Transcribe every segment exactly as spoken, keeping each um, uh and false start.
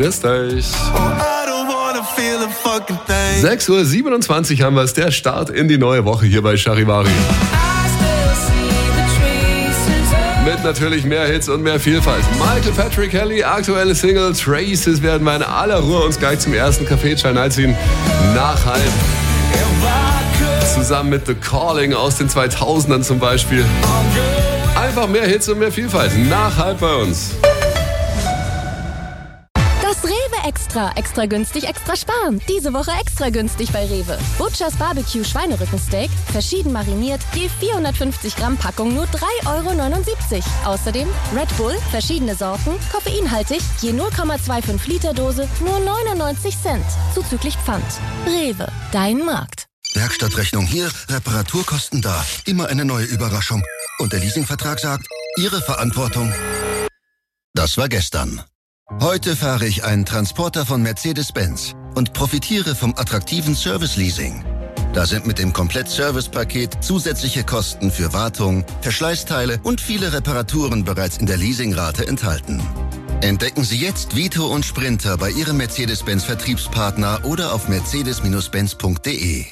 Grüß euch. sechs Uhr siebenundzwanzig haben wir es, der Start in die neue Woche hier bei Charivari. Mit natürlich mehr Hits und mehr Vielfalt. Michael Patrick Kelly, aktuelle Single Traces werden wir in aller Ruhe uns gleich zum ersten Café-Chai einziehen. Nach halb. Zusammen mit The Calling aus den zweitausendern zum Beispiel. Einfach mehr Hits und mehr Vielfalt. Nach halb bei uns. Das Rewe Extra. Extra günstig, extra sparen. Diese Woche extra günstig bei Rewe. Butchers Barbecue Schweinerückensteak, verschieden mariniert, je vierhundertfünfzig Gramm Packung nur drei Euro neunundsiebzig. Außerdem Red Bull, verschiedene Sorten, koffeinhaltig, je null Komma fünfundzwanzig Liter Dose, nur neunundneunzig Cent. Zuzüglich Pfand. Rewe, dein Markt. Werkstattrechnung hier, Reparaturkosten da. Immer eine neue Überraschung. Und der Leasingvertrag sagt, Ihre Verantwortung. Das war gestern. Heute fahre ich einen Transporter von Mercedes-Benz und profitiere vom attraktiven Service-Leasing. Da sind mit dem Komplett-Service-Paket zusätzliche Kosten für Wartung, Verschleißteile und viele Reparaturen bereits in der Leasingrate enthalten. Entdecken Sie jetzt Vito und Sprinter bei Ihrem Mercedes-Benz-Vertriebspartner oder auf mercedes Benz punkt de.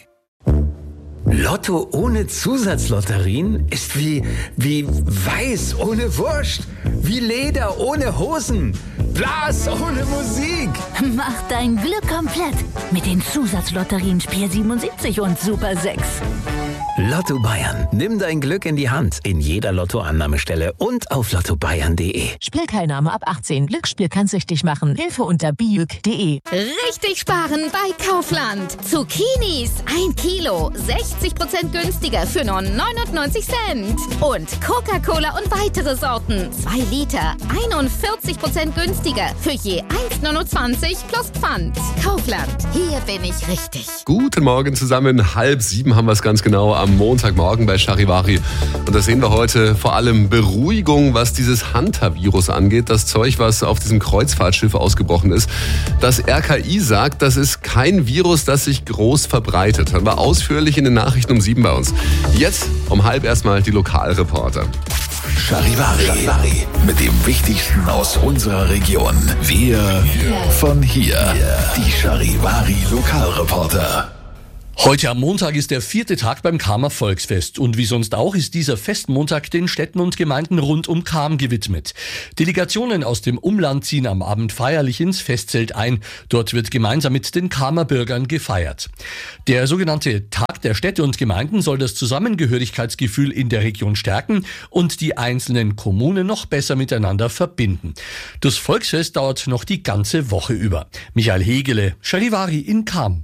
Lotto ohne Zusatzlotterien ist wie, wie Weiß ohne Wurst, wie Leder ohne Hosen, Blas ohne Musik. Mach dein Glück komplett mit den Zusatzlotterien Spiel siebenundsiebzig und Super sechs. Lotto Bayern. Nimm dein Glück in die Hand. In jeder Lottoannahmestelle und auf lotto bayern punkt de. Spielteilnahme ab achtzehn. Glücksspiel kann süchtig machen. Hilfe unter biüg punkt de. Richtig sparen bei Kaufland. Zucchinis ein Kilo. sechzig Prozent günstiger für nur neunundneunzig Cent. Und Coca-Cola und weitere Sorten. zwei Liter. einundvierzig Prozent günstiger für je eins neunundzwanzig plus Pfand. Kaufland. Hier bin ich richtig. Guten Morgen zusammen. Halb sieben haben wir es ganz genau am Montagmorgen bei Charivari. Und da sehen wir heute vor allem Beruhigung, was dieses Hantavirus angeht. Das Zeug, was auf diesem Kreuzfahrtschiff ausgebrochen ist. Das R K I sagt, das ist kein Virus, das sich groß verbreitet. Hören wir ausführlich in den Nachrichten um sieben bei uns. Jetzt um halb erstmal die Lokalreporter. Charivari. Charivari. Mit dem Wichtigsten aus unserer Region. Wir von hier. Die Charivari Lokalreporter. Heute am Montag ist der vierte Tag beim Cham Volksfest und wie sonst auch ist dieser Festmontag den Städten und Gemeinden rund um Cham gewidmet. Delegationen aus dem Umland ziehen am Abend feierlich ins Festzelt ein. Dort wird gemeinsam mit den Chamer Bürgern gefeiert. Der sogenannte Tag der Städte und Gemeinden soll das Zusammengehörigkeitsgefühl in der Region stärken und die einzelnen Kommunen noch besser miteinander verbinden. Das Volksfest dauert noch die ganze Woche über. Michael Hegele, Charivari in Cham.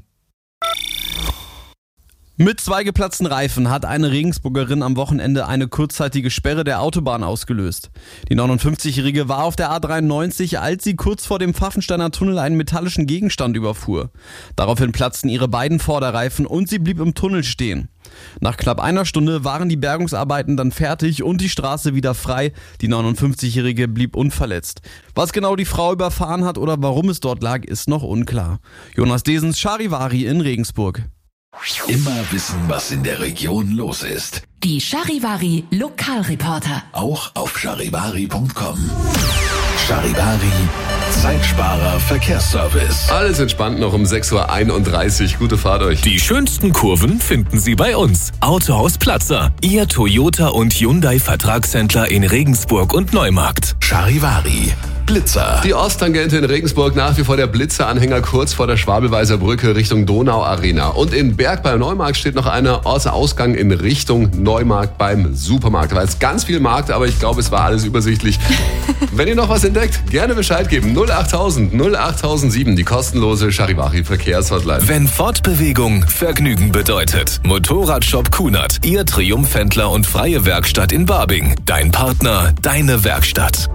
Mit zwei geplatzten Reifen hat eine Regensburgerin am Wochenende eine kurzzeitige Sperre der Autobahn ausgelöst. Die neunundfünfzigjährige war auf der A dreiundneunzig, als sie kurz vor dem Pfaffensteiner Tunnel einen metallischen Gegenstand überfuhr. Daraufhin platzten ihre beiden Vorderreifen und sie blieb im Tunnel stehen. Nach knapp einer Stunde waren die Bergungsarbeiten dann fertig und die Straße wieder frei. Die neunundfünfzigjährige blieb unverletzt. Was genau die Frau überfahren hat oder warum es dort lag, ist noch unklar. Jonas Desens, Charivari in Regensburg. Immer wissen, was in der Region los ist. Die Charivari Lokalreporter. Auch auf charivari punkt com. Charivari, Zeitsparer Verkehrsservice. Alles entspannt noch um sechs Uhr einunddreißig. Gute Fahrt euch. Die schönsten Kurven finden Sie bei uns. Autohaus Platzer. Ihr Toyota und Hyundai Vertragshändler in Regensburg und Neumarkt. Charivari. Blitzer. Die Osttangente in Regensburg, nach wie vor der Blitzeranhänger kurz vor der Schwabelweiser Brücke Richtung Donau-Arena. Und in Berg beim Neumarkt steht noch einer Ausgang in Richtung Neumarkt beim Supermarkt. Da war jetzt ganz viel Markt, aber ich glaube, es war alles übersichtlich. Wenn ihr noch was entdeckt, gerne Bescheid geben. null achttausend null achttausendsieben, die kostenlose Charivari Verkehrshotline. Wenn Fortbewegung Vergnügen bedeutet. Motorradshop Kunert, Ihr Triumphhändler und freie Werkstatt in Barbing. Dein Partner, deine Werkstatt.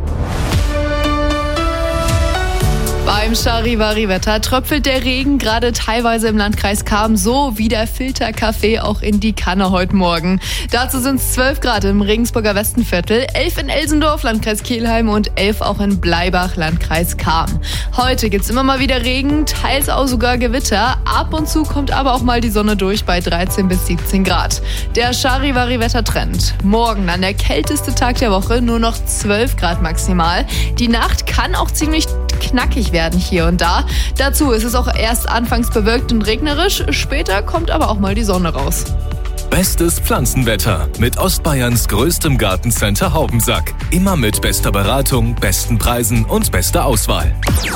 Beim Charivari-Wetter tröpfelt der Regen gerade teilweise im Landkreis Cham, so wie der Filterkaffee auch in die Kanne heute Morgen. Dazu sind es zwölf Grad im Regensburger Westenviertel, elf in Elsendorf, Landkreis Kelheim und elf auch in Bleibach, Landkreis Cham. Heute gibt's immer mal wieder Regen, teils auch sogar Gewitter. Ab und zu kommt aber auch mal die Sonne durch bei dreizehn bis siebzehn Grad. Der Charivari-Wettertrend. Morgen dann der kälteste Tag der Woche, nur noch zwölf Grad maximal. Die Nacht kann auch ziemlich knackig werden hier und da. Dazu ist es auch erst anfangs bewölkt und regnerisch, später kommt aber auch mal die Sonne raus. Bestes Pflanzenwetter mit Ostbayerns größtem Gartencenter Haubensack. Immer mit bester Beratung, besten Preisen und bester Auswahl.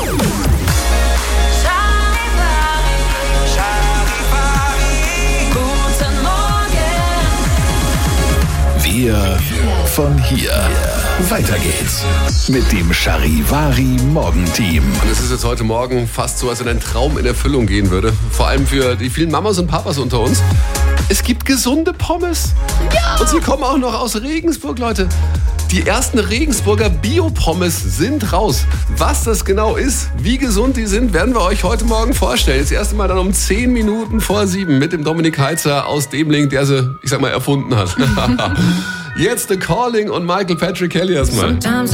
Wir von hier. Weiter geht's mit dem Charivari Morgenteam. Und es ist jetzt heute Morgen fast so, als wenn ein Traum in Erfüllung gehen würde. Vor allem für die vielen Mamas und Papas unter uns. Es gibt gesunde Pommes. Ja! Und sie kommen auch noch aus Regensburg, Leute. Die ersten Regensburger Bio-Pommes sind raus. Was das genau ist, wie gesund die sind, werden wir euch heute Morgen vorstellen. Das erste Mal dann um zehn Minuten vor sieben mit dem Dominik Heizer aus Demling, der sie, ich sag mal, erfunden hat. Jetzt The Calling und Michael Patrick Kelly erstmal.